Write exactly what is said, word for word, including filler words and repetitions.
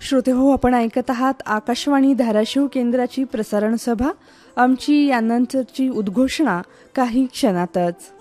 श्रोते हो, आपण ऐकत आहात आकाशवाणी धाराशिव केंद्राची प्रसारण सभा. आमची यानंतरची उद्घोषणा काही क्षणातच.